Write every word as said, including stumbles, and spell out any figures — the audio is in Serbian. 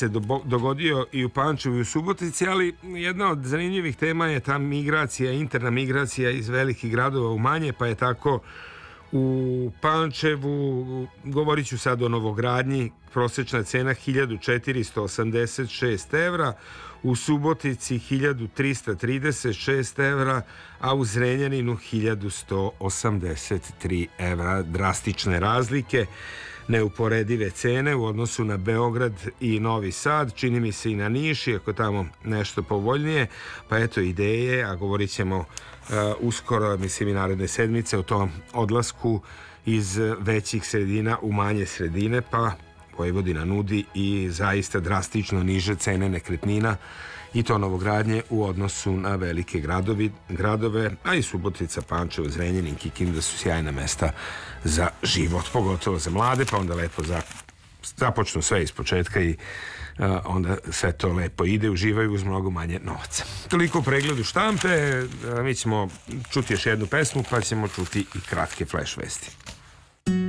se dogodio i u Pančevu i u Subotici, ali jedna od zanimljivih tema je ta migracija, interna migracija iz velikih gradova u manje, pa je tako u Pančevu, govorit ću sad o novogradnji, prosječna cena hiljadu četiristo osamdeset šest evra, u Subotici hiljadu trista trideset šest evra, a u Zrenjaninu hiljadu sto osamdeset tri evra. Drastične razlike, neuporedive cene u odnosu na Beograd i Novi Sad, čini mi se i na Niš, iako tamo nešto povoljnije, pa eto ideje, a govorit ćemo uh, uskoro, mislim i naredne sedmice, o tom odlasku iz većih sredina u manje sredine, pa Vojvodina nudi i zaista drastično niže cene nekretnina i to novogradnje u odnosu na velike gradovi, gradove, a i Subotica, Pančevo, Zrenjanin, Kikinda su sjajna mesta za život, pogotovo za mlade, pa onda lepo za, započnu sve iz početka i a, onda sve to lepo ide, uživaju uz mnogo manje novaca. Toliko u pregledu štampe, a, mi ćemo čuti još jednu pesmu, pa ćemo čuti i kratke flash vesti.